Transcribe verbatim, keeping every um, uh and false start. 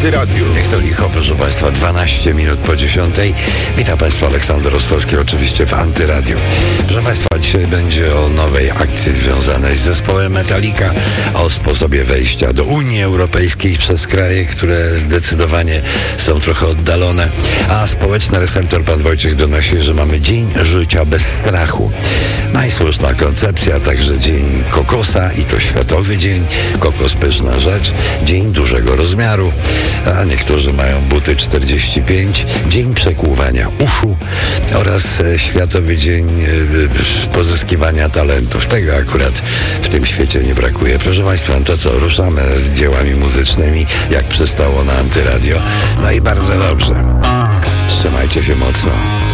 Antyradiu. Niech to licho, proszę Państwa, dwanaście minut po dziesiątej. Witam Państwa, Aleksander Ostrowski, oczywiście w Antyradiu. Proszę Państwa, dzisiaj będzie o nowej akcji związanej z zespołem Metallica, o sposobie wejścia do Unii Europejskiej przez kraje, które zdecydowanie są trochę oddalone. A społeczny receptor pan Wojciech donosi, że mamy Dzień Życia bez strachu. Najsłuszna koncepcja, także Dzień Kokosa i to światowy dzień. Kokos pyszna rzecz. Dzień dużego rozmiaru, a niektórzy mają buty czterdzieści pięć. Dzień przekłuwania uszu oraz e, Światowy Dzień e, Pozyskiwania Talentów. Tego akurat w tym świecie nie brakuje. Proszę Państwa, to co, ruszamy z dziełami muzycznymi, jak przystało na Antyradio. No i bardzo dobrze. Trzymajcie się mocno.